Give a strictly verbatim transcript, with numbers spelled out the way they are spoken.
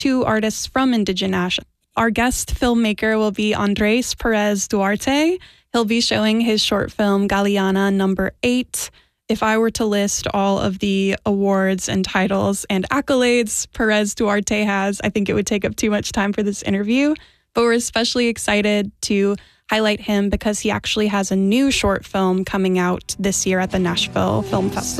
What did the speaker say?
two artists from Indigenous. Our guest filmmaker will be Andres Perez Duarte. He'll be showing his short film Galeana number eight. If I were to list all of the awards and titles and accolades Perez Duarte has, I think it would take up too much time for this interview. But we're especially excited to highlight him because he actually has a new short film coming out this year at the Nashville Film Festival.